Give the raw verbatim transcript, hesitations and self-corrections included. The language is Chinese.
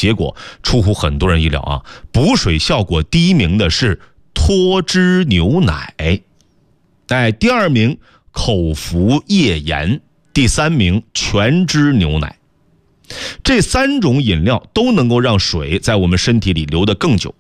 结果出乎很多人意料啊，补水效果第一名的是脱脂牛奶，哎，第二名口服液盐，第三名全脂牛奶。这三种饮料都能够让水在我们身体里留得更久，